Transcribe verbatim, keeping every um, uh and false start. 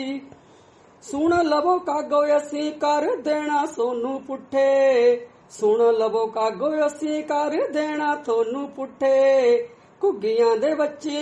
ਸੁਣ ਲਵੋ ਕਾਗੋ ਅਸੀਂ ਕਰ ਦੇਣਾ ਸੋਨੂੰ ਪੁੱਠੇ, ਸੁਣ ਲਵੋ ਕਾਗੋ ਅਸੀਂ ਕਰ ਦੇਣਾ ਥੋਨੂੰ ਪੁੱਠੇ। ਘੁੱਗੀਆਂ ਦੇ ਬੱਚੇ